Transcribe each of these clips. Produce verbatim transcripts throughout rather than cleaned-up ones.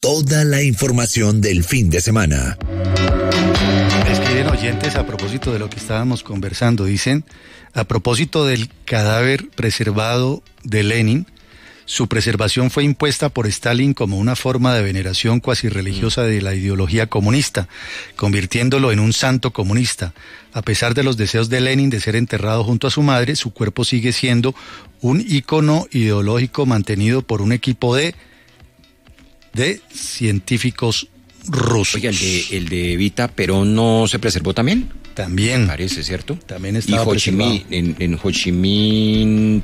toda la información del fin de semana. Escriben oyentes a propósito de lo que estábamos conversando. Dicen, a propósito del cadáver preservado de Lenin, su preservación fue impuesta por Stalin como una forma de veneración cuasi religiosa de la ideología comunista, convirtiéndolo en un santo comunista. A pesar de los deseos de Lenin de ser enterrado junto a su madre, su cuerpo sigue siendo un ícono ideológico mantenido por un equipo de, de científicos rusos. Oiga, el de, el de Evita Perón no se preservó también. También. Me parece, ¿cierto? También estaba y Ho Chi Minh, en, en Ho Chi Minh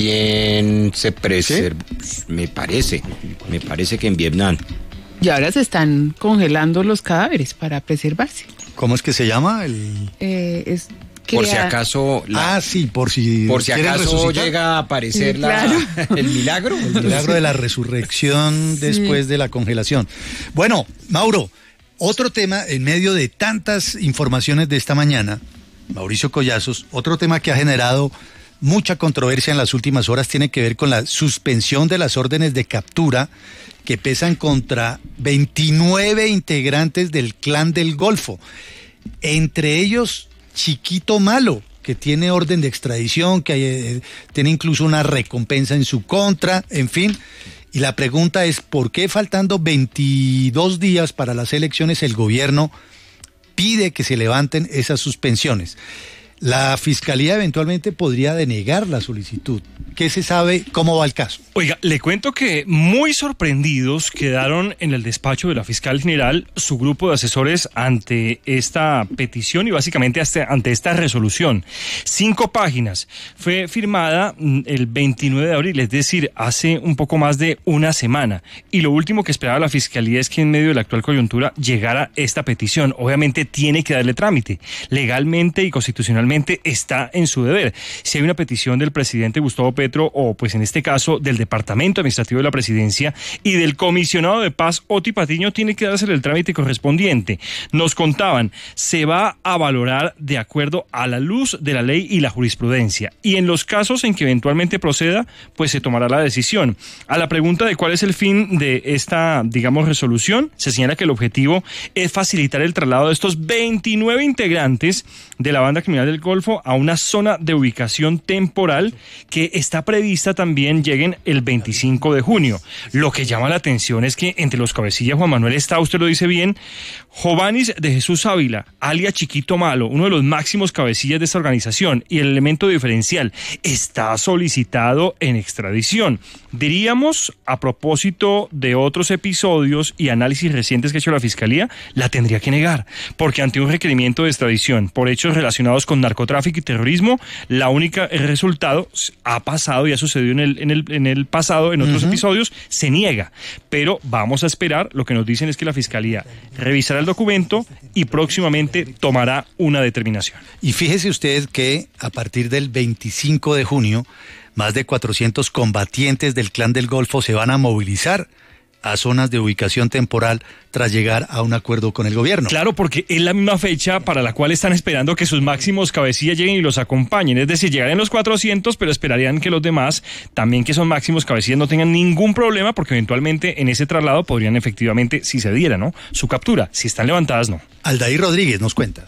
también se preservó. ¿Sí? Me parece, me parece que en Vietnam. Y ahora se están congelando los cadáveres para preservarse. ¿Cómo es que se llama? El... Eh, es Por si acaso... La, ah, sí, por si... Por si acaso resucitar. Llega a aparecer sí, claro. la, el milagro. El milagro de la resurrección después sí. de la congelación. Bueno, Mauro, otro tema en medio de tantas informaciones de esta mañana, Mauricio Collazos, otro tema que ha generado mucha controversia en las últimas horas tiene que ver con la suspensión de las órdenes de captura que pesan contra veintinueve integrantes del Clan del Golfo, entre ellos Chiquito Malo, que tiene orden de extradición, que hay, eh, tiene incluso una recompensa en su contra, en fin. Y la pregunta es, ¿por qué faltando veintidós días para las elecciones el gobierno pide que se levanten esas suspensiones? La Fiscalía eventualmente podría denegar la solicitud. ¿Qué se sabe? ¿Cómo va el caso? Oiga, le cuento que muy sorprendidos quedaron en el despacho de la Fiscal General su grupo de asesores ante esta petición y básicamente ante esta resolución. Cinco páginas. Fue firmada el veintinueve de abril, es decir, hace un poco más de una semana. Y lo último que esperaba la Fiscalía es que en medio de la actual coyuntura llegara esta petición. Obviamente tiene que darle trámite. Legalmente y constitucionalmente está en su deber. Si hay una petición del presidente Gustavo Petro o pues en este caso del Departamento Administrativo de la Presidencia y del Comisionado de Paz Oti Patiño, tiene que dársele el trámite correspondiente. Nos contaban, se va a valorar de acuerdo a la luz de la ley y la jurisprudencia y en los casos en que eventualmente proceda, pues se tomará la decisión. A la pregunta de cuál es el fin de esta, digamos, resolución, se señala que el objetivo es facilitar el traslado de estos veintinueve integrantes de la banda criminal del Golfo a una zona de ubicación temporal que está prevista también lleguen el veinticinco de junio. Lo que llama la atención es que entre los cabecillas, Juan Manuel, está, usted lo dice bien, Jovanis de Jesús Ávila, alias Chiquito Malo, uno de los máximos cabecillas de esta organización, y el elemento diferencial está solicitado en extradición. Diríamos, a propósito de otros episodios y análisis recientes que ha hecho la Fiscalía, la tendría que negar, porque ante un requerimiento de extradición por hechos relacionados con narcotráfico y terrorismo, la única el resultado ha pasado y ha sucedido en el, en el, en el pasado, en otros uh-huh. episodios, se niega. Pero vamos a esperar, lo que nos dicen es que la Fiscalía revisará el documento y próximamente tomará una determinación. Y fíjese usted que a partir del veinticinco de junio, más de cuatrocientos combatientes del Clan del Golfo se van a movilizar a zonas de ubicación temporal tras llegar a un acuerdo con el gobierno. Claro, porque es la misma fecha para la cual están esperando que sus máximos cabecillas lleguen y los acompañen. Es decir, llegarían los cuatrocientos, pero esperarían que los demás, también que son máximos cabecillas, no tengan ningún problema, porque eventualmente en ese traslado podrían efectivamente, si se diera, ¿no?, su captura. Si están levantadas, no. Aldair Rodríguez nos cuenta.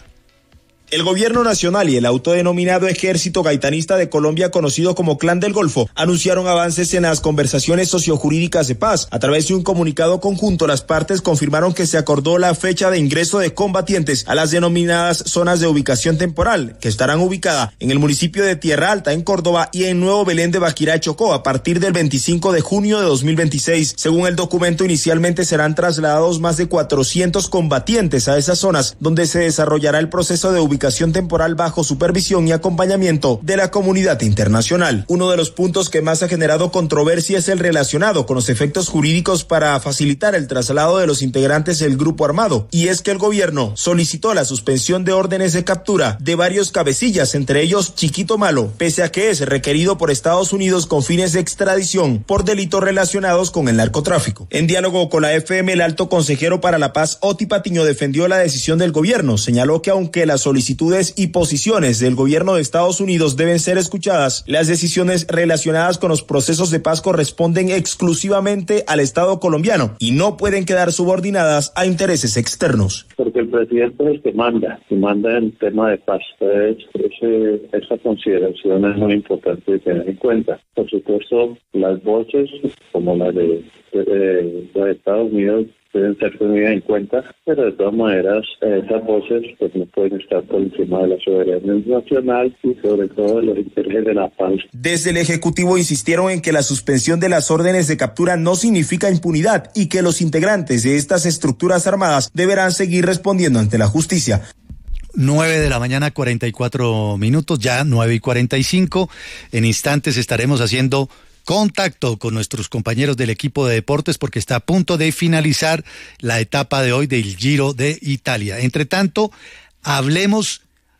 El gobierno nacional y el autodenominado Ejército Gaitanista de Colombia, conocido como Clan del Golfo, anunciaron avances en las conversaciones sociojurídicas de paz. A través de un comunicado conjunto, las partes confirmaron que se acordó la fecha de ingreso de combatientes a las denominadas zonas de ubicación temporal, que estarán ubicadas en el municipio de Tierra Alta, en Córdoba, y en Nuevo Belén de Baquirá, Chocó, a partir del veinticinco de junio de dos mil veintiséis. Según el documento, inicialmente serán trasladados más de cuatrocientos combatientes a esas zonas, donde se desarrollará el proceso de ubicación temporal bajo supervisión y acompañamiento de la comunidad internacional. Uno de los puntos que más ha generado controversia es el relacionado con los efectos jurídicos para facilitar el traslado de los integrantes del grupo armado, y es que el gobierno solicitó la suspensión de órdenes de captura de varios cabecillas, entre ellos Chiquito Malo, pese a que es requerido por Estados Unidos con fines de extradición por delitos relacionados con el narcotráfico. En diálogo con la F M, el alto consejero para la paz Oti Patiño defendió la decisión del gobierno. Señaló que aunque la solicitud solicitudes y posiciones del gobierno de Estados Unidos deben ser escuchadas. Las decisiones relacionadas con los procesos de paz corresponden exclusivamente al Estado colombiano y no pueden quedar subordinadas a intereses externos. Porque el presidente es el que manda, que manda en tema de paz. Entonces, ese, esa consideración es muy importante de tener en cuenta. Por supuesto, las voces, como las de, de, de, de Estados Unidos, deben ser tenidas en cuenta, pero de todas maneras esas voces pues no pueden estar por encima de la soberanía nacional y sobre todo de los intereses de la paz. Desde el Ejecutivo insistieron en que la suspensión de las órdenes de captura no significa impunidad y que los integrantes de estas estructuras armadas deberán seguir respondiendo ante la justicia. nueve de la mañana, cuarenta y cuatro minutos, ya nueve y cuarenta y cinco. En instantes estaremos haciendo contacto con nuestros compañeros del equipo de deportes porque está a punto de finalizar la etapa de hoy del Giro de Italia. Entre tanto, hablemos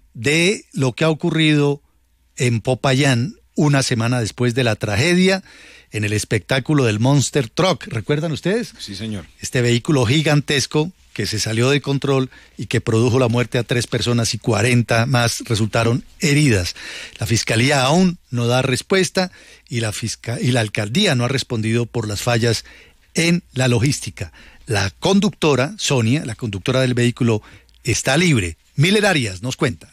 de lo que ha ocurrido en Popayán una semana después de la tragedia en el espectáculo del Monster Truck. ¿Recuerdan ustedes? Sí, señor. Este vehículo gigantesco que se salió de control y que produjo la muerte a tres personas y cuarenta más resultaron heridas. La Fiscalía aún no da respuesta y la, fisca- y la Alcaldía no ha respondido por las fallas en la logística. La conductora, Sonia, la conductora del vehículo, está libre. Miller Arias nos cuenta.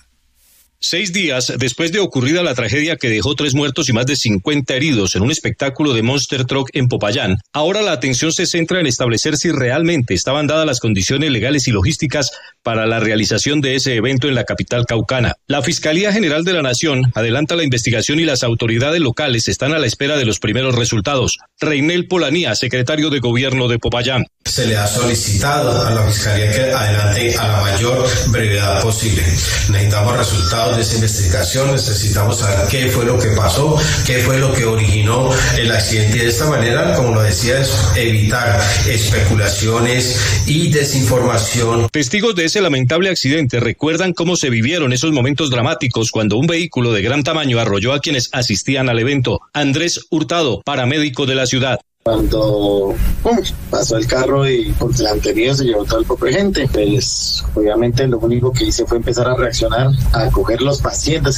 Seis días después de ocurrida la tragedia que dejó tres muertos y más de cincuenta heridos en un espectáculo de Monster Truck en Popayán, ahora la atención se centra en establecer si realmente estaban dadas las condiciones legales y logísticas para la realización de ese evento en la capital caucana. La Fiscalía General de la Nación adelanta la investigación y las autoridades locales están a la espera de los primeros resultados. Reinel Polanía, secretario de Gobierno de Popayán. Se le ha solicitado a la Fiscalía que adelante a la mayor brevedad posible. Necesitamos resultados de esa investigación, necesitamos saber qué fue lo que pasó, qué fue lo que originó el accidente y de esta manera, como lo decía, es evitar especulaciones y desinformación. Testigos de ese lamentable accidente recuerdan cómo se vivieron esos momentos dramáticos cuando un vehículo de gran tamaño arrolló a quienes asistían al evento. Andrés Hurtado, paramédico de la ciudad. Cuando ¡pum!, pasó el carro y por delante mío se llevó todo el pobre gente, pues obviamente lo único que hice fue empezar a reaccionar, a coger los pacientes.